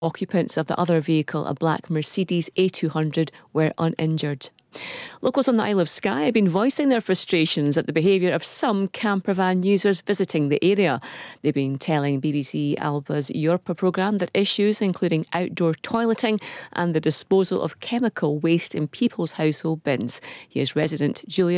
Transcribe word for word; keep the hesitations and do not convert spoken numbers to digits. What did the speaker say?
Occupants of the other vehicle, a black Mercedes A two hundred, were uninjured. Locals on the Isle of Skye have been voicing their frustrations at the behaviour of some campervan users visiting the area. They've been telling B B C Alba's Yorpa programme that issues including outdoor toileting and the disposal of chemical waste in people's household bins. Here's resident Julia